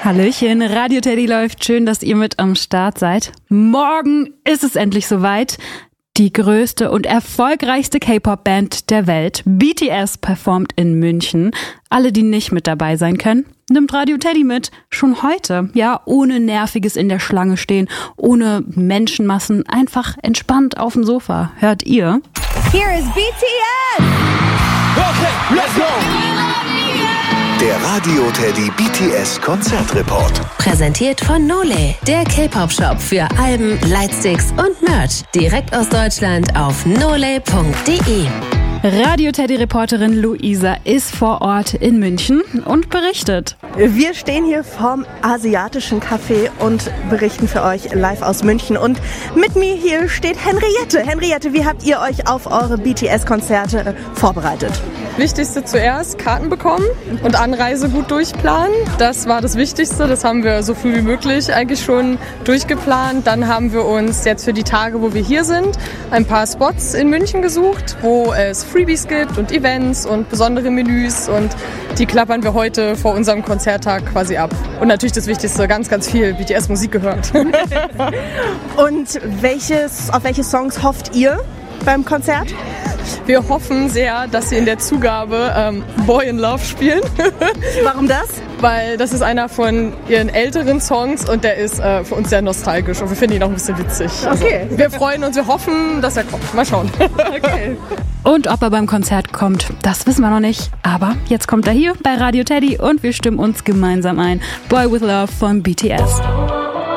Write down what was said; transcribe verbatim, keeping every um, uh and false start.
Hallöchen, Radio Teddy läuft. Schön, dass ihr mit am Start seid. Morgen ist es endlich soweit. Die größte und erfolgreichste K-Pop-Band der Welt, B T S, performt in München. Alle, die nicht mit dabei sein können, nimmt Radio Teddy mit. Schon heute, ja, ohne nerviges in der Schlange stehen, ohne Menschenmassen, einfach entspannt auf dem Sofa. Hört ihr? Here is B T S! Okay, let's go! Der Radio Teddy B T S Konzertreport. Präsentiert von Nole, der K-Pop-Shop für Alben, Lightsticks und Merch. Direkt aus Deutschland auf nole punkt de. Radio Teddy-Reporterin Luisa ist vor Ort in München und berichtet. Wir stehen hier vorm asiatischen Café und berichten für euch live aus München. Und mit mir hier steht Henriette. Henriette, wie habt ihr euch auf eure B T S-Konzerte vorbereitet? Wichtigste zuerst, Karten bekommen und Anreise gut durchplanen. Das war das Wichtigste, das haben wir so früh wie möglich eigentlich schon durchgeplant. Dann haben wir uns jetzt für die Tage, wo wir hier sind, ein paar Spots in München gesucht, wo es Freebies gibt und Events und besondere Menüs, und die klappern wir heute vor unserem Konzerttag quasi ab. Und natürlich das Wichtigste, ganz, ganz viel B T S-Musik gehört. Und welches, auf welche Songs hofft ihr beim Konzert? Wir hoffen sehr, dass sie in der Zugabe ähm, Boy in Love spielen. Warum das? Weil das ist einer von ihren älteren Songs und der ist äh, für uns sehr nostalgisch und wir finden ihn auch ein bisschen witzig. Okay. Also, wir freuen uns, wir hoffen, dass er kommt. Mal schauen. Okay. Und ob er beim Konzert kommt, das wissen wir noch nicht. Aber jetzt kommt er hier bei Radio Teddy und wir stimmen uns gemeinsam ein. Boy with Love von B T S.